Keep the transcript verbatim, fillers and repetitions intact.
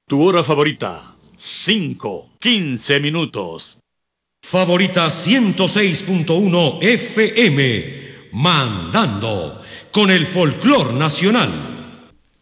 Tu hora favorita, cinco, quince minutos. Favorita ciento seis punto uno F M, mandando con el folclor nacional.